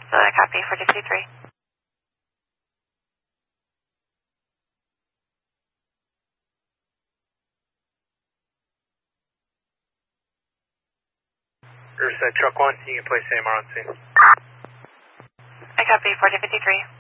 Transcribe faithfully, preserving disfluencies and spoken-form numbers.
I copy for fifty-three. Riverside Truck one, you can place A M R on scene. I copy for fifty-three.